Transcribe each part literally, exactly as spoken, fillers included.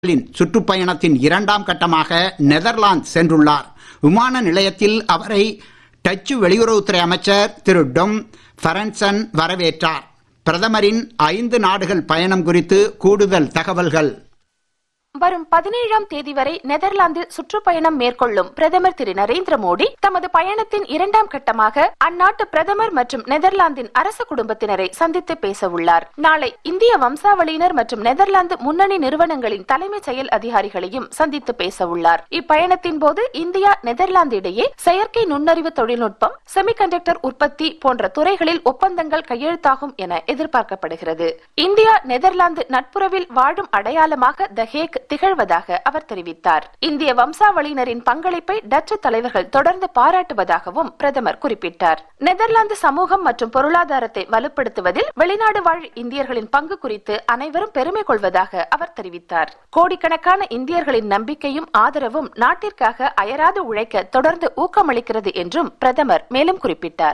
சுற்றுப்பயணத்தின் இரண்டாம் கட்டமாக நெதர்லாந்து சென்றுள்ளார். விமான நிலையத்தில் அவரை டச்சு வெளியுறவுத்துறை அமைச்சர் திரு டொம் ஃபரன்சன் வரவேற்றார். பிரதமரின் ஐந்து நாடுகள் பயணம் குறித்து கூடுதல் தகவல்கள். வரும் பதினேழாம் தேதி வரை நெதர்லாந்தில் சுற்றுப்பயணம் மேற்கொள்ளும் பிரதமர் திரு நரேந்திர மோடி தமது பயணத்தின் இரண்டாம் கட்டமாக அந்நாட்டு பிரதமர் மற்றும் நெதர்லாந்தின் அரச குடும்பத்தினரை சந்தித்து பேச உள்ளார். நாளை இந்திய வம்சாவளியினர் மற்றும் நெதர்லாந்து முன்னணி நிறுவனங்களின் தலைமை செயல் அதிகாரிகளையும் சந்தித்து பேச உள்ளார். இப்பயணத்தின் போது இந்தியா நெதர்லாந்து இடையே செயற்கை நுண்ணறிவு தொழில்நுட்பம், செமிகண்டக்டர் உற்பத்தி போன்ற துறைகளில் ஒப்பந்தங்கள் கையெழுத்தாகும் என எதிர்பார்க்கப்படுகிறது. இந்தியா நெதர்லாந்து நட்புறவில் வாழும் அடையாளமாக த ஹேக் திகழ்வதாக அவர் தெரிவித்தார். இந்திய வம்சாவளியினரின் பங்களிப்பை டச்சு தலைவர்கள் தொடர்ந்து பாராட்டுவதாகவும் பிரதமர் குறிப்பிட்டார். நெதர்லாந்து சமூகம் மற்றும் பொருளாதாரத்தை வலுப்படுத்துவதில் வெளிநாடு வாழ் இந்தியர்களின் பங்கு குறித்து அனைவரும் பெருமை கொள்வதாக அவர் தெரிவித்தார். கோடிக்கணக்கான இந்தியர்களின் நம்பிக்கையும் ஆதரவும் நாட்டிற்காக அயராது உழைக்க தொடர்ந்து ஊக்கமளிக்கிறது என்றும் பிரதமர் மேலும் குறிப்பிட்டார்.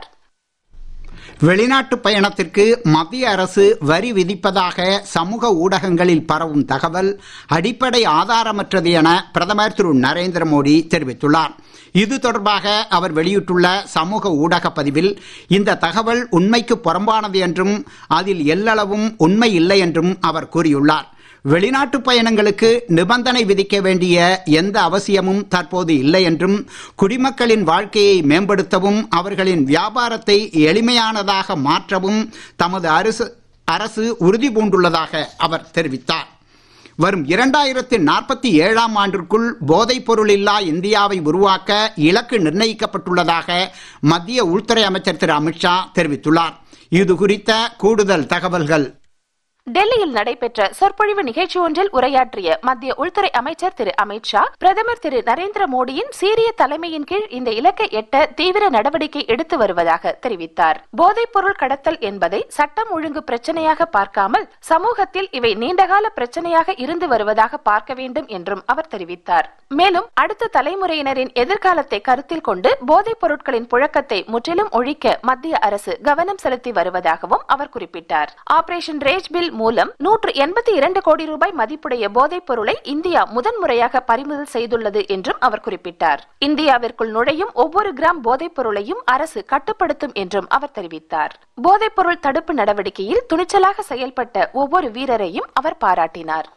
வெளிநாட்டு பயணத்திற்கு மத்திய அரசு வரி விதிப்பதாக சமூக ஊடகங்களில் பரவும் தகவல் அடிப்படை ஆதாரமற்றது என பிரதமர் திரு நரேந்திர மோடி தெரிவித்துள்ளார். இது தொடர்பாக அவர் வெளியிட்டுள்ள சமூக ஊடக பதிவில் இந்த தகவல் உண்மைக்கு புறம்பானது என்றும் அதில் எல்லளவும் உண்மை இல்லை என்றும் அவர் கூறியுள்ளார். வெளிநாட்டு பயணங்களுக்கு நிபந்தனை விதிக்க வேண்டிய எந்த அவசியமும் தற்போது இல்லை என்றும் குடிமக்களின் வாழ்க்கையை மேம்படுத்தவும் அவர்களின் வியாபாரத்தை எளிமையானதாக மாற்றவும் தமது அரசு அரசு உறுதி பூண்டுள்ளதாக அவர் தெரிவித்தார். வரும் இரண்டாயிரத்தி நாற்பத்தி ஏழாம் ஆண்டிற்குள் போதைப் பொருள் இல்லா இந்தியாவை உருவாக்க இலக்கு நிர்ணயிக்கப்பட்டுள்ளதாக மத்திய உள்துறை அமைச்சர் திரு அமித்ஷா தெரிவித்துள்ளார். இது குறித்த கூடுதல் தகவல்கள். டெல்லியில் நடைபெற்ற சொற்பொழிவு நிகழ்ச்சி ஒன்றில் உரையாற்றிய மத்திய உள்துறை அமைச்சர் திரு அமித்ஷா, பிரதமர் திரு நரேந்திர மோடியின் சீரிய தலைமையின் கீழ் இந்த இலக்கை எட்ட தீவிர நடவடிக்கை எடுத்து வருவதாக தெரிவித்தார். போதைப் பொருள் கடத்தல் என்பதை சட்டம் ஒழுங்கு பிரச்சனையாக பார்க்காமல் சமூகத்தில் இவை நீண்டகால பிரச்சனையாக இருந்து வருவதாக பார்க்க வேண்டும் என்றும் அவர் தெரிவித்தார். மேலும் அடுத்த தலைமுறையினரின் எதிர்காலத்தை கருத்தில் கொண்டு போதைப் பொருட்களின் புழக்கத்தை முற்றிலும் ஒழிக்க மத்திய அரசு கவனம் செலுத்தி வருவதாகவும் அவர் குறிப்பிட்டார். ஆபரேஷன் ரேஜ் பில் மூலம் நூற்று எண்பத்தி இரண்டு கோடி ரூபாய் மதிப்புடைய போதைப் பொருளை இந்தியா முதன்முறையாக பறிமுதல் செய்துள்ளது என்றும் அவர் குறிப்பிட்டார். இந்தியாவிற்குள் நுழையும் ஒவ்வொரு கிராம் போதைப் பொருளையும் அரசு கட்டுப்படுத்தும் என்றும் அவர் தெரிவித்தார். போதைப் பொருள் தடுப்பு நடவடிக்கையில் துணிச்சலாக செயல்பட்ட ஒவ்வொரு வீரரையும் அவர் பாராட்டினார்.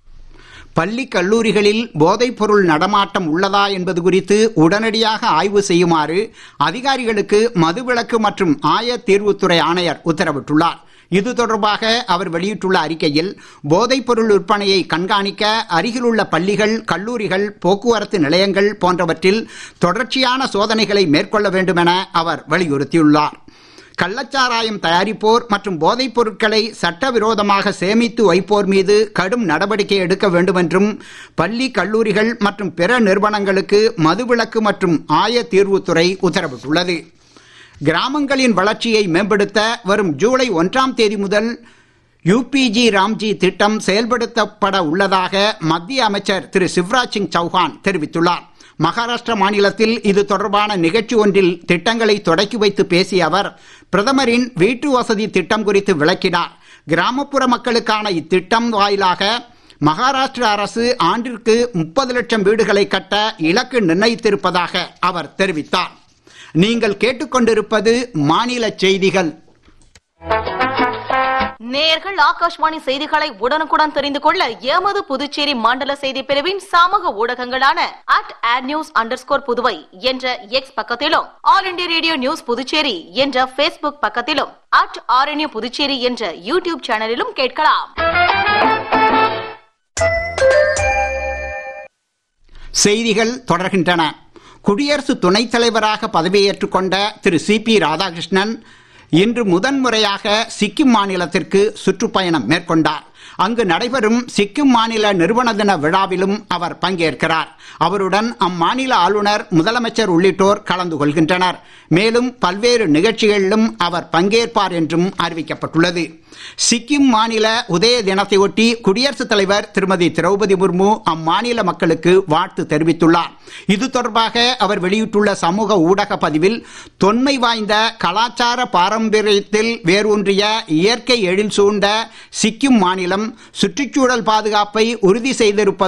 பள்ளி கல்லூரிகளில் போதைப் பொருள் நடமாட்டம் உள்ளதா என்பது குறித்து உடனடியாக ஆய்வு செய்யுமாறு அதிகாரிகளுக்கு மதுவிலக்கு மற்றும் ஆய தீர்வுத்துறை ஆணையர் உத்தரவிட்டுள்ளார். இது தொடர்பாக அவர் வெளியிட்டுள்ள அறிக்கையில் போதைப் பொருள் விற்பனையை கண்காணிக்க அருகிலுள்ள பள்ளிகள், கல்லூரிகள், போக்குவரத்து நிலையங்கள் போன்றவற்றில் தொடர்ச்சியான சோதனைகளை மேற்கொள்ள வேண்டும் என அவர் வலியுறுத்தியுள்ளார். கள்ளச்சாராயம் தயாரிப்போர் மற்றும் போதைப் பொருட்களை சட்டவிரோதமாக சேமித்து வைப்போர் மீது கடும் நடவடிக்கை எடுக்க வேண்டும் என்றும் பள்ளி, கல்லூரிகள் மற்றும் பிற நிறுவனங்களுக்கு மதுவிலக்கு மற்றும் ஆய தீர்வுத்துறை உத்தரவிட்டுள்ளது. கிராமங்களின் வளர்ச்சியை மேம்படுத்த வரும் ஜூலை ஒன்றாம் தேதி முதல் யூபிஜி ராம்ஜி திட்டம் செயல்படுத்தப்பட உள்ளதாக மத்திய அமைச்சர் திரு சிவராஜ் சிங் சௌஹான் தெரிவித்துள்ளார். மகாராஷ்டிர மாநிலத்தில் இது தொடர்பான நிகழ்ச்சி ஒன்றில் திட்டங்களை தொடக்கி வைத்து பேசிய அவர் பிரதமரின் வீட்டு வசதி திட்டம் குறித்து விளக்கினார். கிராமப்புற மக்களுக்கான இத்திட்டம் வாயிலாக மகாராஷ்டிர அரசு ஆண்டிற்கு முப்பது லட்சம் வீடுகளை கட்ட இலக்கு நிர்ணயித்திருப்பதாக அவர் தெரிவித்தார். நீங்கள் கேட்டுக்கொண்டிருப்பது மாநில செய்திகள். நேயர்கள் ஆகாஷ்வாணி செய்திகளை உடனுக்குடன் தெரிந்து கொள்ள எமது புதுச்சேரி மண்டல செய்தி பிரிவின் சமூக ஊடகங்களான at ad news under score Puduvai என்ற எக்ஸ் பக்கத்திலும், all India radio news Puducherry என்ற பேஸ்புக் பக்கத்திலும், அட் ஆர்என்யூ புதுச்சேரி என்ற யூடியூப் சேனலிலும் கேட்கலாம். செய்திகள் தொடர்கின்றன. குடியரசு துணைத் தலைவராக பதவியேற்றுக் கொண்ட திரு சி பி ராதாகிருஷ்ணன் இன்று முதன்முறையாக சிக்கிம் மாநிலத்திற்கு சுற்றுப்பயணம் மேற்கொண்டார். அங்கு நடைபெறும் சிக்கிம் மாநில நிறுவன தின விழாவிலும் அவர் பங்கேற்கிறார். அவருடன் அம்மாநில ஆளுநர், முதலமைச்சர் உள்ளிட்டோர் கலந்து கொள்கின்றனர். மேலும் பல்வேறு நிகழ்ச்சிகளிலும் அவர் பங்கேற்பார் என்றும் அறிவிக்கப்பட்டுள்ளது. சிக்கிம் மாநில உதய தினத்தையொட்டி குடியரசுத் தலைவர் திருமதி திரௌபதி முர்மு அம்மாநில மக்களுக்கு வாழ்த்து தெரிவித்துள்ளார். இது தொடர்பாக அவர் வெளியிட்டுள்ள சமூக ஊடக பதிவில், தொன்மை வாய்ந்த கலாச்சார பாரம்பரியத்தில் வேரூன்றிய இயற்கை எழில் சூழ்ந்த சிக்கிம் மாநிலம் சுற்றுச்சூழல் பாதுகாப்பை உறுதி செய்திருப்பது